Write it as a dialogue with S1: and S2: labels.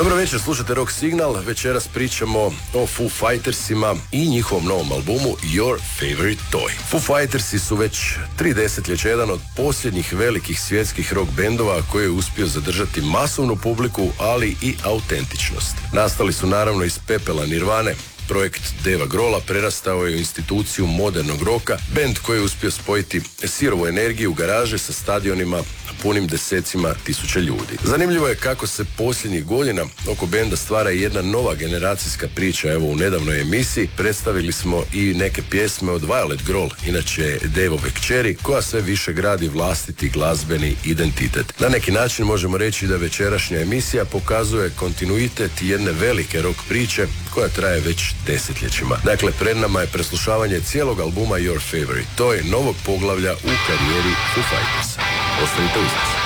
S1: Dobro večer, slušate Rock Signal. Večeras pričamo o Foo Fightersima i njihovom novom albumu Your Favorite Toy. Foo Fightersi su već 3 desetljeća jedan od posljednjih velikih svjetskih rock bendova koji je uspio zadržati masovnu publiku, ali i autentičnost. Nastali su naravno iz pepela Nirvane. Projekt Deva Grohla prerastao je u instituciju modernog roka, bend koji je uspio spojiti sirovu energiju garaže sa stadionima punim desecima tisuća ljudi. Zanimljivo je kako se posljednjih godina oko benda stvara jedna nova generacijska priča. Evo, u nedavnoj emisiji predstavili smo i neke pjesme od Violet Grohl, inače Daveove kćeri, koja sve više gradi vlastiti glazbeni identitet. Na neki način možemo reći da večerašnja emisija pokazuje kontinuitet jedne velike rock priče koja traje već desetljećima. Dakle, pred nama je preslušavanje cijelog albuma Your Favorite Toy, novog poglavlja u karijeri Foo Fightersa. Ostanite uz nas.